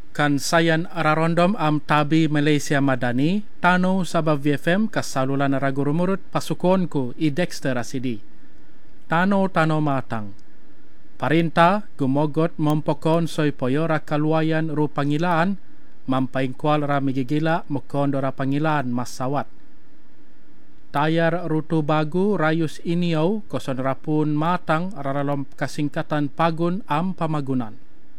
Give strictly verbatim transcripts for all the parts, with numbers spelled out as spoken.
Kan sayan ararondom am tabi Malaysia Madani, tano sabab V F M kasalulan ragu rumurut pasukonku i Dexter Asidi. Tano-tano matang. Parinta gumogot mompokon soy poyora kaluayan ru pangilaan, mampaingkwal ra migigila mukondo ra pangilaan masawat. Tayar rutu bagu rayus iniaw koson rapun matang raralom kasingkatan pagun am pamagunan.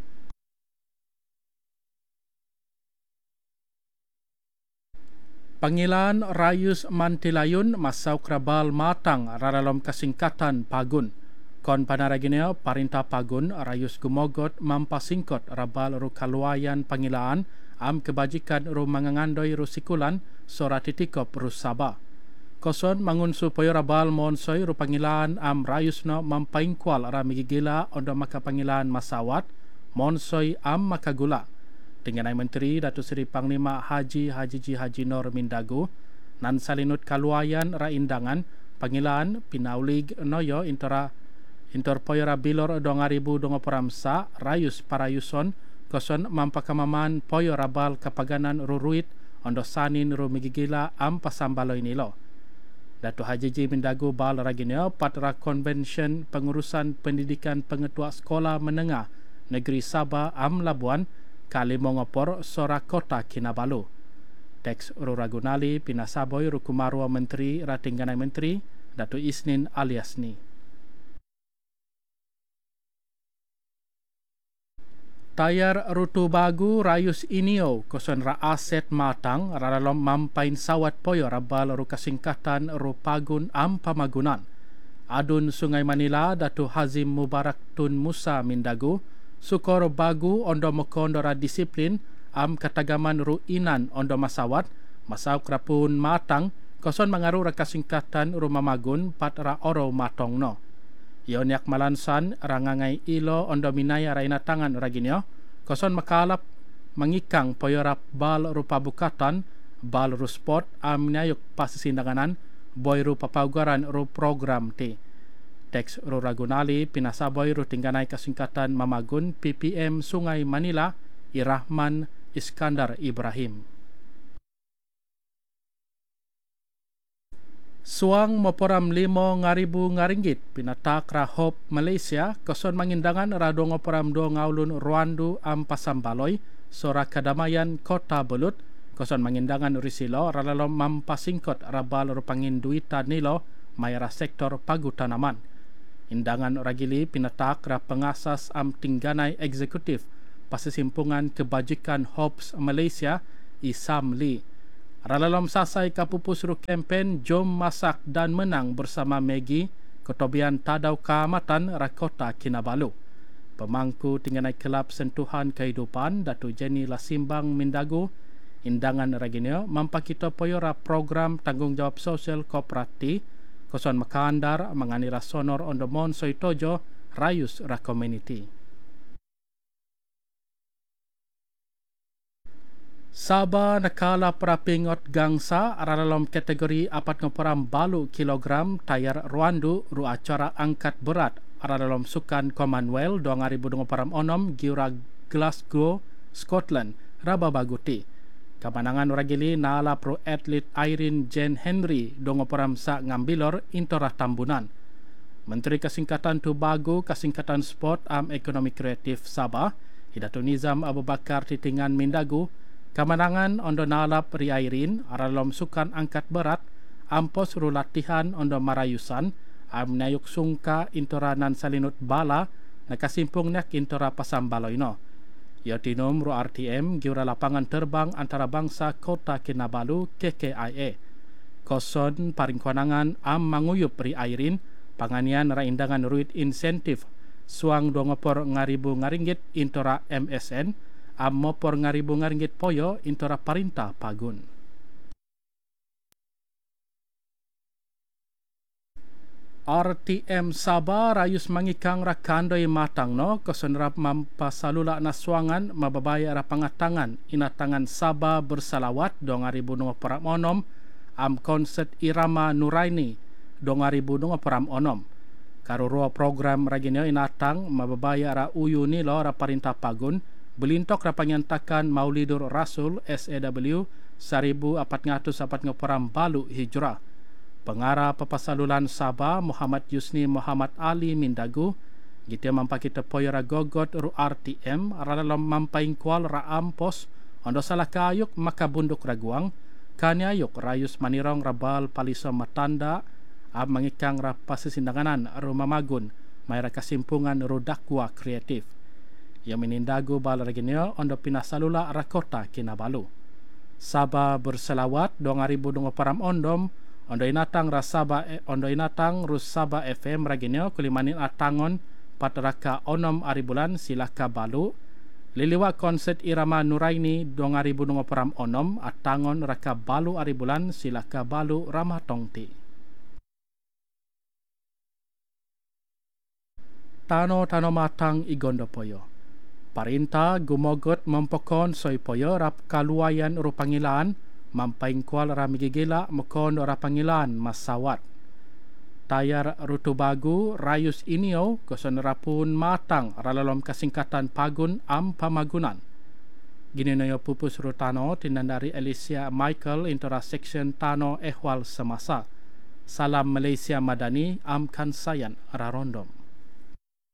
Pangilan rayus mantilayun masaw krabal matang raralom kasingkatan pagun. Kon panaragineo parinta pagun rayus gumogot mampasingkot rabal ru kaluayan pangilaan am kebajikan ru mangangandoy ru sikulan soratitikop ru Sabah. Koson mangun supaya rabal monsoy ru pangilaan am rayus no mampaingkwal ra migigila ondo maka pangilaan masawat monsoy am makagula. Dengan ay Menteri Datuk Seri Panglima Haji Haji Ji Haji Nor Mindagu nan salinut kaluayan ra indangan pangilaan pinaulig noyo intera interpoyora bilor dua ribu dua puluh sa rayus parayuson koson mampakamaman poyo rabal kapaganan ruruit ondo sanin ru migigila am pasambaloy nilo. Datuk Haji Ji Mindagu bal ragineo patra konvensyen pengurusan pendidikan pengetua sekolah menengah negeri Sabah am Labuan kali mongopor sora kota Kinabalu. Teks Ru Ragunali pinasaboy Ru Kumarua Menteri Ratingganai Menteri Datuk Isnin Aliasni. Tayar rutu bagu rayus inio koson ra aset matang raralom mampain sawat poyo rabal ru kasingkatan ru pagun am pamagunan. Adun Sungai Manila Datuk Hazim Mubarak Tun Musa Mindagu sukor bagu ondo mokondo ra disiplin am katagaman ru inan ondo masawat masaw krapun matang koson mangaru ra kasingkatan ru mamagun pat ra oro matong no. Yonyak malansan rangangai ilo ondo minaya ra inatangan raginyo koson makalap mangikang poyorap bal rupa bukatan bal ru sport am minayuk pasisindanganan boy ru papaugaran ru program ti. Teks Ru Ragunali pinasaboy ru tingganay kasingkatan mamagun P P M Sungai Manila Irahman Iskandar Ibrahim. Suang moporam limo ngaribu ngaringgit pinatak rahop Malaysia koson mangindangan radong operam do ngaulun Ruandu am Pasambaloy sora kadamayan kota Belut koson mangindangan risilo ralalom mampasingkot rabal rupangin duita nilo mayara sektor pagu tanaman. Indangan ragili pinatak ra pengasas am tingganay eksekutif pasisimpungan kebajikan Hobbs Malaysia Isam Lee. Ralalom sasai kapupus ru kempen Jom Masak dan Menang bersama Maggie Kotobian Tadau Kaamatan Rakota Kinabalu. Pemangku tingganai kelab sentuhan kehidupan Datuk Jenny Lasimbang Mindagu indangan ragineo mampakito poyora program tanggungjawab sosial kooperatif koson makandar manganira sonor ondo monsoy tojo rayus ra community. Sabah nakala prapingot gangsa aralalom kategori apat ngoporam balu kilogram tayar Ruandu ru acara angkat berat aralalom sukan Commonwealth dua ribu dua puluh enam giura Glasgow, Scotland raba baguti. Kemenangan ragili nala pro atlet Irene Jane Henry dongoporam sa ngambilor intora tambunan. Menteri Kasingkatan Tubagu Kasingkatan Sport am Ekonomi Kreatif Sabah Hidatu Nizam Abu Bakar Titingan Mindagu kemenangan ondo nalap ri Irene aralom sukan angkat berat ampos ru latihan ondo marayusan am nayuk sungka intoranan salinut bala nakasimpung nek intora pasambaloy no. Yotinum ru R T M giura lapangan terbang antara bangsa kota Kinabalu K K I A. Koson paring konangan am manguyup ri Irene panganian ra indangan ruit insentif suang dongopor ngaribu ngaringgit intora M S N am mopor ngaribu ngaringgit poyo intora parinta pagun. R T M Sabah rayus mangikang rakandoy matang no kosenrap mampasalula naswangan mababaya ra pangatangan inatangan Sabah bersalawat dua ribu dua puluh enam am konsert irama Nuraini dua ribu dua puluh enam. Karuro program raginyo inatang mababaya ra uyu nilo ra parinta pagun Belintok rapangyantakan Maulidur Rasul S A W seribu empat ratus empat puluh balu Hijrah. Pengarah Papasalulan Sabah Muhammad Yusni Muhammad Ali Mindagu kita mampaki tepoyara gogot ru R T M dalam mampaing kual raam pos ondo salah kayuk maka bunduk raguang kanyayuk rayus manirong rabal paliso matanda ab mangikang rapa sesindanganan rumah magun mayra kasimpungan rudakwa kreatif yang menindagu bal reginio ondo pinasalula rakota Kinabalu. Sabah berselawat dua ribu dua param ondom ondo inatang rasaba ondo inatang rusaba F M reginio kulimanin atangon patraka onom ari bulan silaka balu liliwa konsert irama Nuraini dua ribu dua param onom atangon raka balu ari bulan silaka balu ramah tongti. Tano-tano matang igondo poyo. Parinta gumogot mempokon soy poyo rap kaluayan rupangilan mampaing kual ramigigila mekon rapangilan masawat. Tayar rutubagu rayus inio koson rapun matang ralalom kasingkatan pagun am pamagunan. Gini noyo pupus rutano tinandari Alicia Michael intersection tano ehwal semasa. Salam Malaysia Madani am kansayan rarondom.